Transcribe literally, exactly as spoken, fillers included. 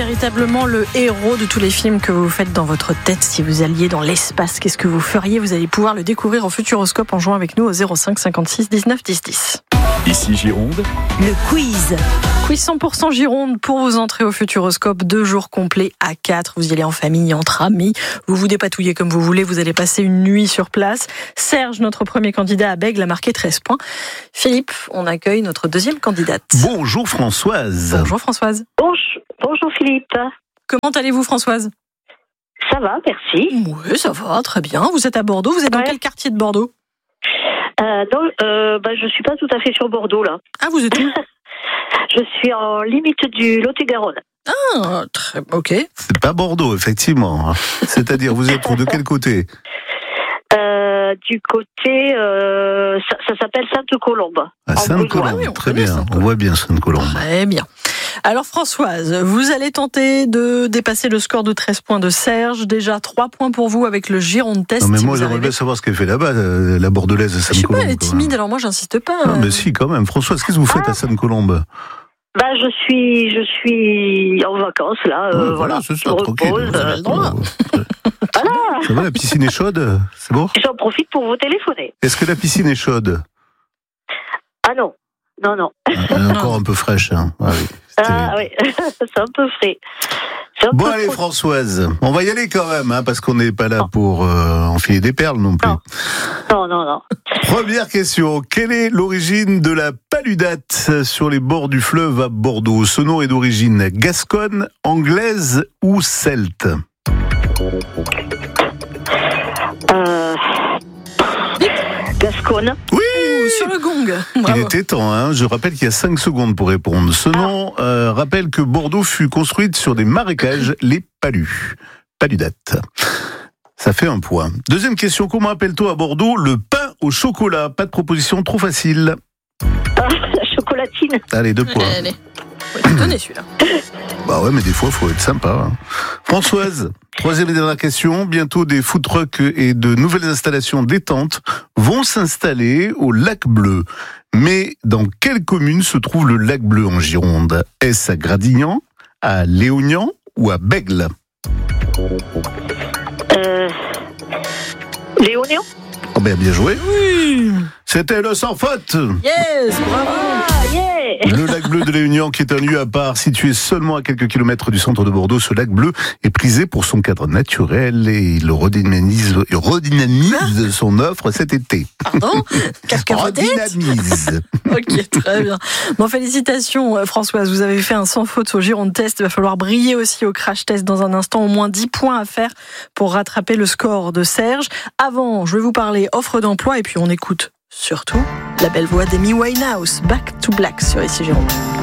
véritablement le héros de tous les films que vous faites dans votre tête. Si vous alliez dans l'espace, qu'est-ce que vous feriez? Vous allez pouvoir le découvrir au Futuroscope en jouant avec nous au zéro cinq cinquante-six dix-neuf dix dix. Ici Gironde, le quiz. Quiz cent pour cent Gironde pour vous entrer au Futuroscope. Deux jours complets à quatre. Vous y allez en famille, entre amis. Vous vous dépatouillez comme vous voulez. Vous allez passer une nuit sur place. Serge, notre premier candidat à Bègle, a marqué treize points. Philippe, on accueille notre deuxième candidate. Bonjour Françoise. Bonjour Françoise. Bonjour, bonjour Philippe. Comment allez-vous Françoise? Ça va, merci. Oui, ça va, très bien. Vous êtes à Bordeaux. Vous êtes dans Ouais. quel quartier de Bordeaux? Euh, donc, euh, bah, je suis pas tout à fait sur Bordeaux là. Ah, vous êtes où? Je suis en limite du Lot-et-Garonne. Ah, très ok. C'est pas Bordeaux, effectivement. C'est-à-dire, vous êtes de quel côté? Euh, du côté, euh, ça, ça s'appelle Sainte-Colombe. À En Sainte-Colombe, oui, on très connaît bien. Sainte-Colombe. On voit bien Sainte-Colombe. Très bien. Alors Françoise, vous allez tenter de dépasser le score de treize points de Serge. Déjà trois points pour vous avec le Gironde Test. Non, mais si moi, vous j'aimerais arrivez. bien savoir ce qu'elle fait là-bas, euh, la bordelaise à Je sais Sainte-Colombe. pas, elle est quoi. timide, alors moi j'insiste pas. Non, mais si, quand même. Françoise, qu'est-ce que vous faites à Sainte-Colombe? Bah, je suis, je suis en vacances là. Euh, Ouais, voilà. c'est Je ça, tranquille. repose, Vous avez euh, le droit. voilà. Ça va, la piscine est chaude? C'est bon? J'en profite pour vous téléphoner. Est-ce que la piscine est chaude? Ah non, non, non. Elle est encore un peu fraîche. Hein. Ah, oui. C'était- Ah oui, c'est un peu frais. C'est un Bon, peu allez, trop- Françoise, on va y aller quand même, hein, parce qu'on n'est pas là pour euh, enfiler des perles non plus. Non. Non, non, non. Première question, quelle est l'origine de la paludate sur les bords du fleuve à Bordeaux? Ce nom est d'origine gasconne, anglaise ou celte? Euh... Gasconne. Oui, Ouh, sur le gong. il Bravo. était temps, hein. Je rappelle qu'il y a cinq secondes pour répondre. Ce nom euh, rappelle que Bordeaux fut construite sur des marécages, les palus. Paludate. Ça fait un point. Deuxième question, comment appelle-t-on à Bordeaux le pain au chocolat? Pas de proposition trop facile. Ah, la chocolatine. Allez, deux points. Allez, faut être donné celui-là. Bah ouais, mais des fois, faut être sympa. hein. Françoise, troisième et dernière question. Bientôt, des food trucks et de nouvelles installations détentes vont s'installer au Lac Bleu. Mais dans quelle commune se trouve le Lac Bleu en Gironde? Est-ce à Gradignan, à Léognan ou à Bègle? Euh... Léognan. Oh ben, bien joué. Oui. C'était le sans faute. Yes, bravo. Ah, yeah. Le lac bleu de Léognan, qui est un lieu à part, situé seulement à quelques kilomètres du centre de Bordeaux. Ce lac bleu est prisé pour son cadre naturel et il redynamise, il redynamise son offre cet été. Pardon. Cascarodette. Redynamise. Ok, très bien. Bon, félicitations euh, Françoise, vous avez fait un sans faute au Gironde Test. Il va falloir briller aussi au Crash Test dans un instant. Au moins dix points à faire pour rattraper le score de Serge. Avant, je vais vous parler offre d'emploi et puis on écoute surtout la belle voix d'Amy Winehouse, Back to Black sur Ici Gironde.